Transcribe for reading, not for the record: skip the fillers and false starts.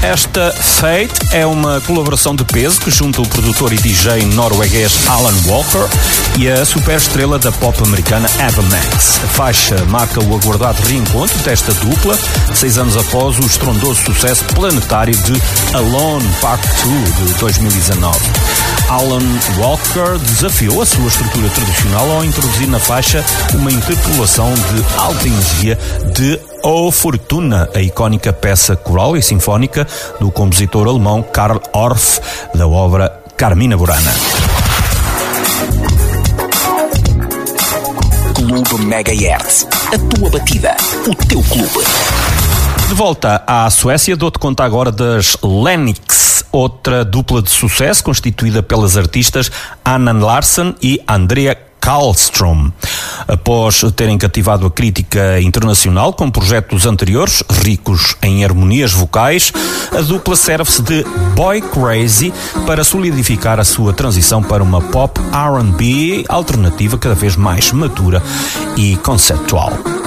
Esta Fate é uma colaboração de peso que junta o produtor e DJ norueguês Alan Walker e a superestrela da pop americana Ava Max. A faixa marca o aguardado reencontro desta dupla, 6 anos após o estrondoso sucesso planetário de Alone Part 2 de 2019. Alan Walker desafiou a sua estrutura tradicional ao introduzir na faixa uma interpolação de alta energia de O Fortuna, a icónica peça coral e sinfónica do compositor alemão Karl Orff, da obra Carmina Burana. Clube Megahertz, a tua batida, o teu clube. De volta à Suécia, dou-te conta agora das Lennox, outra dupla de sucesso constituída pelas artistas Anna Larsen e Andrea Karlström. Após terem cativado a crítica internacional com projetos anteriores, ricos em harmonias vocais, a dupla serve-se de Boy Crazy para solidificar a sua transição para uma pop R&B alternativa cada vez mais madura e conceptual.